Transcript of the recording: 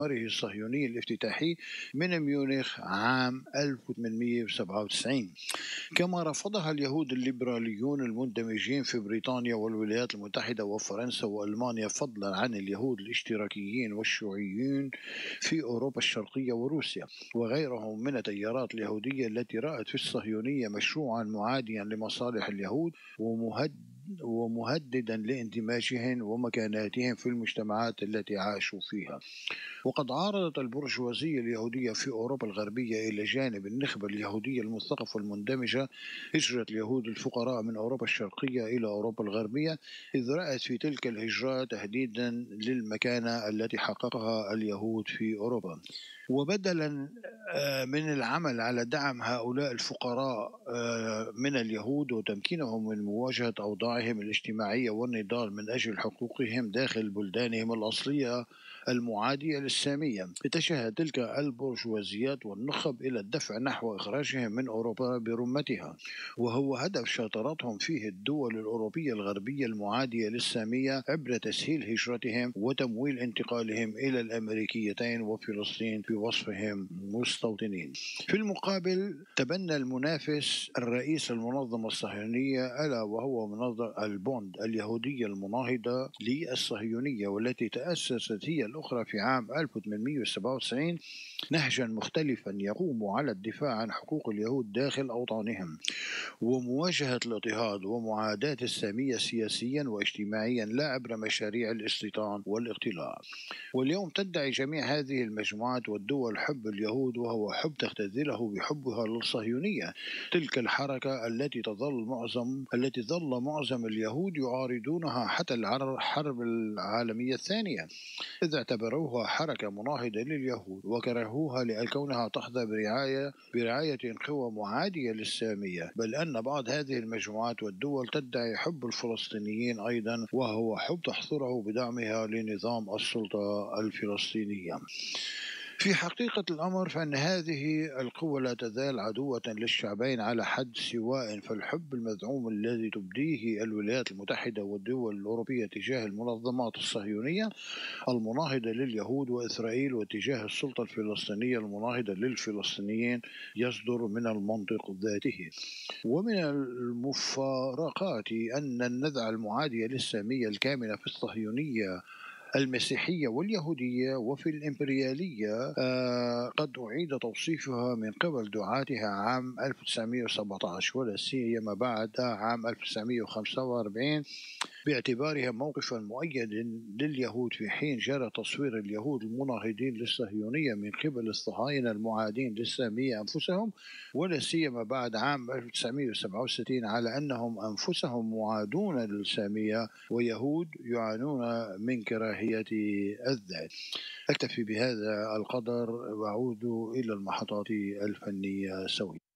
الصهيوني الافتتاحي من ميونخ عام 1897. كما رفضها اليهود الليبراليون المندمجين في بريطانيا والولايات المتحدة وفرنسا وألمانيا، فضلا عن اليهود الاشتراكيين والشيوعيين في أوروبا الشرقية وروسيا وغيرهم من التيارات اليهودية التي رأت في الصهيونية مشروعا معاديا لمصالح اليهود ومهددا لاندماجهم ومكاناتهم في المجتمعات التي عاشوا فيها. وقد عارضت البرجوازية اليهودية في أوروبا الغربية إلى جانب النخبة اليهودية المثقفة المندمجة هجرة اليهود الفقراء من أوروبا الشرقية إلى أوروبا الغربية، إذ رأت في تلك الهجرة تهديدا للمكانة التي حققها اليهود في أوروبا. وبدلا من العمل على دعم هؤلاء الفقراء من اليهود وتمكينهم من مواجهة أوضاعهم الاجتماعية والنضال من أجل حقوقهم داخل بلدانهم الأصلية المعادية للسامية، اتجه تلك البرجوازيات والنخب إلى الدفع نحو إخراجهم من أوروبا برمتها، وهو هدف شاطرتهم فيه الدول الأوروبية الغربية المعادية للسامية عبر تسهيل هجرتهم وتمويل انتقالهم إلى الأمريكيتين وفلسطين في وصفهم مستوطنين. في المقابل تبنى المنافس الرئيس المنظمة الصهيونية ألا وهو منظمة البوند اليهودية المناهضة للصهيونية والتي تأسست هي الأخرى في عام 1897 نهجا مختلفا يقوم على الدفاع عن حقوق اليهود داخل أوطانهم ومواجهة الاضطهاد ومعاداة السامية سياسيا واجتماعيا لا عبر مشاريع الاستيطان والاغتيال. واليوم تدعي جميع هذه المجموعات والدول حب اليهود، وهو حب تختزله بحبها للصهيونية، تلك الحركة التي ظل معظم اليهود يعارضونها حتى الحرب العالمية الثانية، إذ اعتبروها حركة مناهضة لليهود وكرهوها لكونها تحظى برعاية قوى معادية للسامية، بل أن بعض هذه المجموعات والدول تدعي حب الفلسطينيين أيضا، وهو حب تحصره بدعمها لنظام السلطة الفلسطينية. في حقيقة الأمر فإن هذه القوة لا تزال عدوة للشعبين على حد سواء، فالحب المزعوم الذي تبديه الولايات المتحدة والدول الأوروبية تجاه المنظمات الصهيونية المناهضة لليهود وإسرائيل واتجاه السلطة الفلسطينية المناهضة للفلسطينيين يصدر من المنطق ذاته. ومن المفارقات أن النزعة المعادية للسامية الكامنة في الصهيونية المسيحية واليهودية وفي الإمبريالية قد أعيد توصيفها من قبل دعاتها عام 1917 ولا سيما بعد عام 1945 باعتبارها موقفا مؤيدا لليهود، في حين جرى تصوير اليهود المناهضين للصهيونية من قبل الصهاينة المعادين للسامية أنفسهم ولا سيما بعد عام 1967 على أنهم أنفسهم معادون للسامية ويهود يعانون من كراهية الذات. أكتفي بهذا القدر وأعود إلى المحطات الفنية سويا.